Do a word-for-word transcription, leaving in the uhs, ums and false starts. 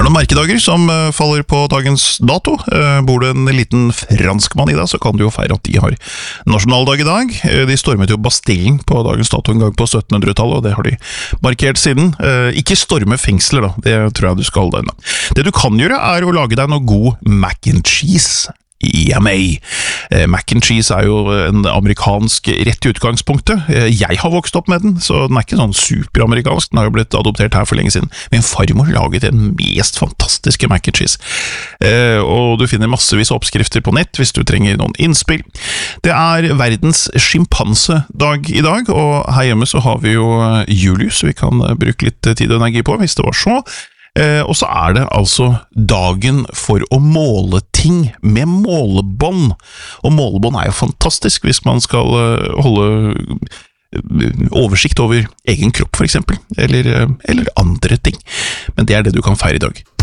noen merkedager som uh, faller på dagens dato. Uh, bor det en liten franskmann i deg, så kan du jo feire at de har nasjonaldag i dag. Uh, de stormet jo Bastillen på dagens dato en gang på syttenhundretallet, og det har de markert siden. Uh, ikke storme fengsler da, det tror jeg du skal holde deg unna. Det du kan gjøre er å lage deg noe god mac and cheese. Yummy! Eh, mac and cheese er jo en amerikansk rett i utgangspunktet. Eh, jeg har vokst opp med den, så den er ikke sånn superamerikansk. Den har jo blitt adoptert her for lenge siden. Min farmor laget den mest fantastiske mac and cheese. Eh, og du finner massevis av oppskrifter på nett hvis du trenger noen innspill. Det er verdens sjimpansedag i dag, og her hjemme så har vi jo Julius, vi kan bruke litt tid og energi på hvis det var så. Eh, og så er det altså dagen for å måle ting med målebånd. Og målebånd er jo fantastisk hvis man skal uh, holde oversikt over egen kropp for eksempel, eller, uh, eller andre ting. Men det er det du kan feire i dag.